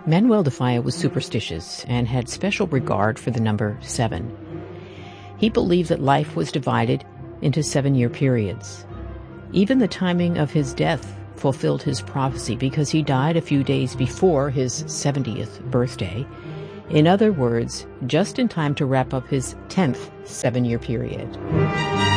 Manuel de Falla was superstitious and had special regard for the number 7. He believed that life was divided into 7-year periods. Even the timing of his death fulfilled his prophecy because he died a few days before his 70th birthday. In other words, just in time to wrap up his 10th 7-year period.